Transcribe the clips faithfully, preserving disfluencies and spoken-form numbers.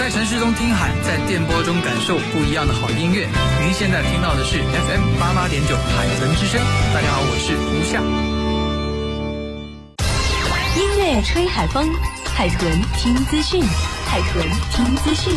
在城市中听海，在电波中感受不一样的好音乐。您现在听到的是 F M 八八点九海豚之声。大家好，我是吴夏。 音乐吹海风，海豚听资讯，海豚听资讯。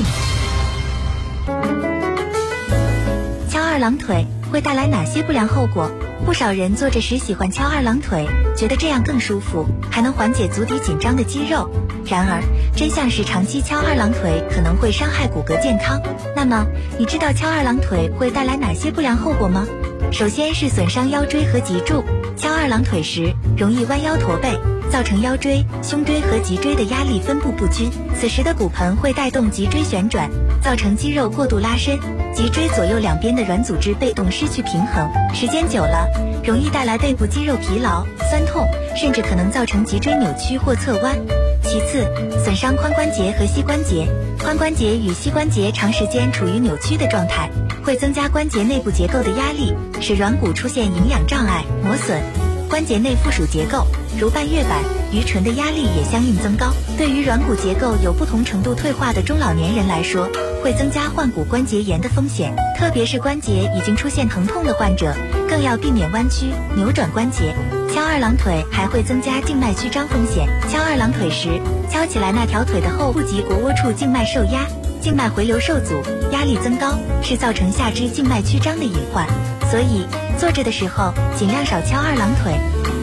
翘二郎腿会带来哪些不良后果？不少人坐着时喜欢翘二郎腿，觉得这样更舒服，还能缓解足底紧张的肌肉。然而，真相是长期翘二郎腿可能会伤害骨骼健康。那么，你知道翘二郎腿会带来哪些不良后果吗？首先是损伤腰椎和脊柱。翘二郎腿时，容易弯腰驼背，造成腰椎、胸椎和脊椎的压力分布不均，此时的骨盆会带动脊椎旋转，造成肌肉过度拉伸，脊椎左右两边的软组织被动失去平衡，时间久了，容易带来背部肌肉疲劳、酸痛，甚至可能造成脊椎扭曲或侧弯。其次，损伤髋关节和膝关节。髋关节与膝关节长时间处于扭曲的状态，会增加关节内部结构的压力，使软骨出现营养障碍、磨损。关节内附属结构，如半月板、盂唇的压力也相应增高。对于软骨结构有不同程度退化的中老年人来说，会增加患骨关节炎的风险，特别是关节已经出现疼痛的患者，更要避免弯曲、扭转关节。翘二郎腿还会增加静脉曲张风险。翘二郎腿时，翘起来那条腿的后部及腘窝处静脉受压，静脉回流受阻，压力增高，是造成下肢静脉曲张的隐患。所以，坐着的时候尽量少翘二郎腿。